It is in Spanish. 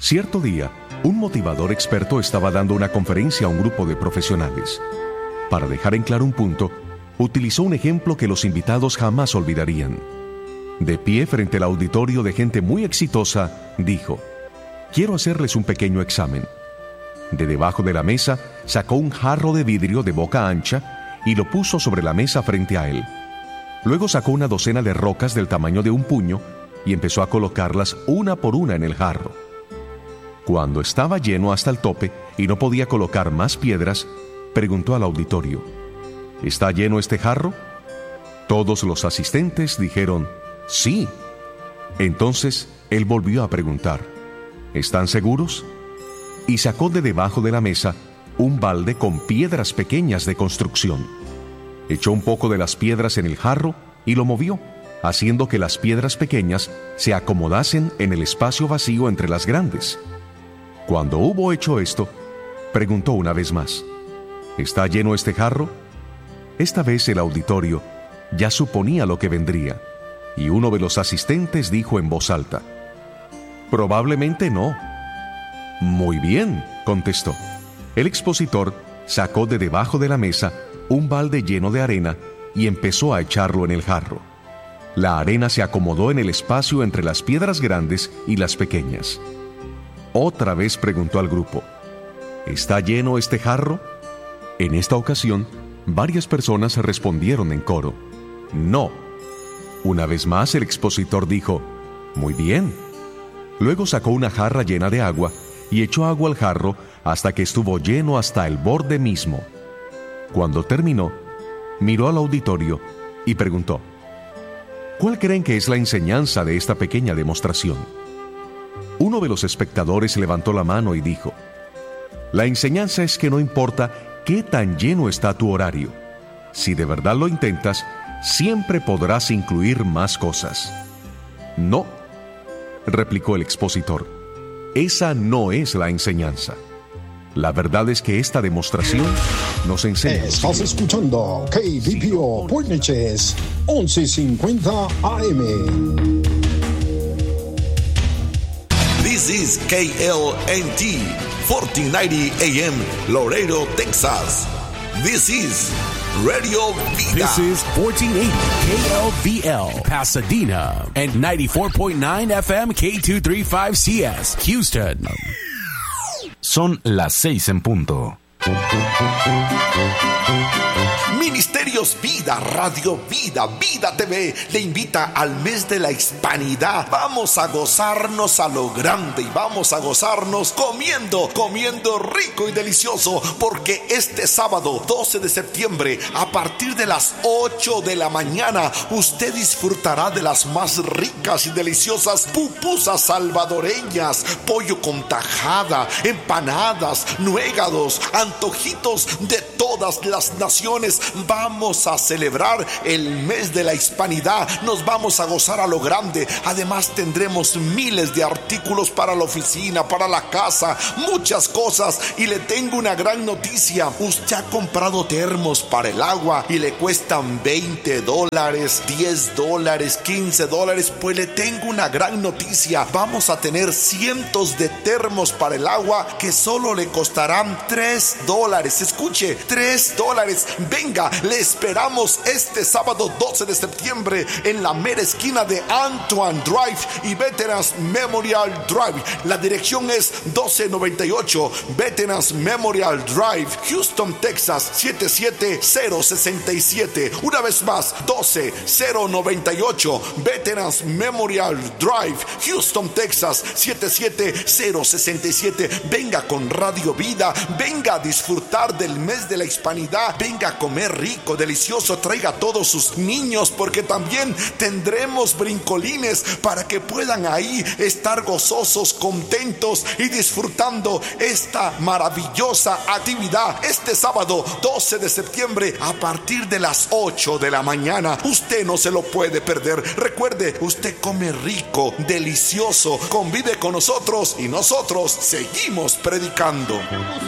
Cierto día, un motivador experto estaba dando una conferencia a un grupo de profesionales. Para dejar en claro un punto, utilizó un ejemplo que los invitados jamás olvidarían. De pie frente al auditorio de gente muy exitosa, dijo: «Quiero hacerles un pequeño examen». De debajo de la mesa sacó un jarro de vidrio de boca ancha y lo puso sobre la mesa frente a él. Luego sacó una docena de rocas del tamaño de un puño y empezó a colocarlas una por una en el jarro. Cuando estaba lleno hasta el tope y no podía colocar más piedras, preguntó al auditorio: «¿Está lleno este jarro?». Todos los asistentes dijeron: «Sí». Entonces él volvió a preguntar: «¿Están seguros?». Y sacó de debajo de la mesa un balde con piedras pequeñas de construcción. Echó un poco de las piedras en el jarro y lo movió, haciendo que las piedras pequeñas se acomodasen en el espacio vacío entre las grandes. Cuando hubo hecho esto, preguntó una vez más: «¿Está lleno este jarro?». Esta vez el auditorio ya suponía lo que vendría, y uno de los asistentes dijo en voz alta: «Probablemente no». «Muy bien», contestó. El expositor sacó de debajo de la mesa un balde lleno de arena y empezó a echarlo en el jarro. La arena se acomodó en el espacio entre las piedras grandes y las pequeñas. Otra vez preguntó al grupo: «¿Está lleno este jarro?». En esta ocasión, varias personas respondieron en coro: «No». Una vez más el expositor dijo: «Muy bien». Luego sacó una jarra llena de agua y echó agua al jarro hasta que estuvo lleno hasta el borde mismo. Cuando terminó, miró al auditorio y preguntó: «¿Cuál creen que es la enseñanza de esta pequeña demostración?». Uno de los espectadores levantó la mano y dijo: «La enseñanza es que no importa qué tan lleno está tu horario. Si de verdad lo intentas, siempre podrás incluir más cosas». «No», replicó el expositor, «esa no es la enseñanza. La verdad es que esta demostración nos enseña». Estás escuchando KBPO Point Neches 1150 AM. This is KLNT 1490 AM, Laredo, Texas. This is Radio Vida. This is 1480 KLVL, Pasadena, and 94.9 FM K235CS, Houston. Son las 6 en punto. Ministerios Vida, Radio Vida, Vida TV le invita al mes de la hispanidad. Vamos a gozarnos a lo grande y vamos a gozarnos comiendo rico y delicioso, porque este sábado 12 de septiembre a partir de las 8 de la mañana usted disfrutará de las más ricas y deliciosas pupusas salvadoreñas, pollo con tajada, empanadas, nuegados, antojitos de todas las naciones. Vamos a celebrar el mes de la hispanidad, nos vamos a gozar a lo grande. Además tendremos miles de artículos para la oficina, para la casa, muchas cosas. Y le tengo una gran noticia: usted ha comprado termos para el agua y le cuestan $20, $10, $15. Pues le tengo una gran noticia: vamos a tener cientos de termos para el agua que solo le costarán $3. Escuche, $3. Venga, le esperamos este sábado 12 de septiembre en la mera esquina de Antoine Drive y Veterans Memorial Drive. La dirección es 1298 Veterans Memorial Drive, Houston, Texas 77067. Una vez más, 12098 Veterans Memorial Drive, Houston, Texas 77067. Venga con Radio Vida, venga a disfrutar del mes de la hispanidad, venga a comer rico, delicioso, traiga a todos sus niños, porque también tendremos brincolines para que puedan ahí estar gozosos, contentos y disfrutando esta maravillosa actividad este sábado 12 de septiembre a partir de las 8 de la mañana. Usted no se lo puede perder. Recuerde, usted come rico, delicioso, convive con nosotros y nosotros seguimos predicando.